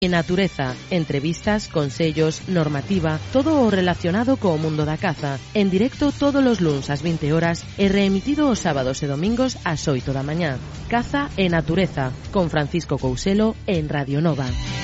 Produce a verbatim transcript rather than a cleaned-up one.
E Natureza, entrevistas, consellos, normativa, todo o relacionado co mundo da caza, en directo todos os luns ás vinte horas e reemitido os sábados e domingos ás oito da mañá. Caza e Natureza, con Francisco Couselo en Radio Nova.